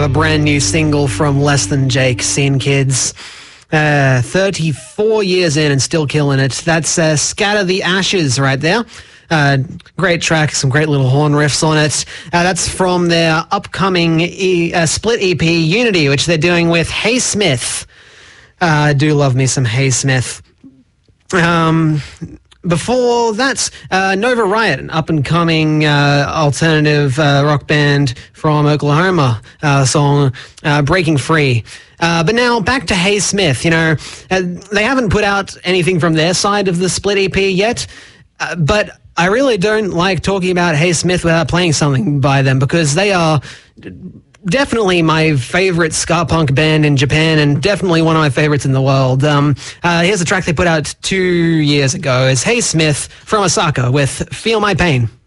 a brand new single from Less Than Jake, Sin Kids. 34 years in and still killing it. That's Scatter the Ashes right there. Great track, some great little horn riffs on it. That's from their upcoming split EP, Unity, which they're doing with Hey Smith. I do love me some Hey Smith. Before that, Nova Riot, an up-and-coming alternative rock band from Oklahoma, song Breaking Free. But now back to Hey Smith. You know, they haven't put out anything from their side of the split EP yet, but I really don't like talking about Hey Smith without playing something by them, because they are definitely my favorite ska punk band in Japan and definitely one of my favorites in the world. Here's a track they put out 2 years ago. It's Hey Smith from Osaka with Feel My Pain.